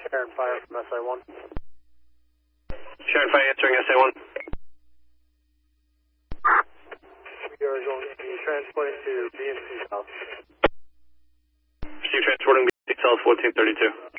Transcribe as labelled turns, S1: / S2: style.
S1: Sharon Fire from SA1.
S2: Sharon Fire answering SA1.
S1: We are going to be transporting to BMC South.
S2: Receive transporting BMC South 1432.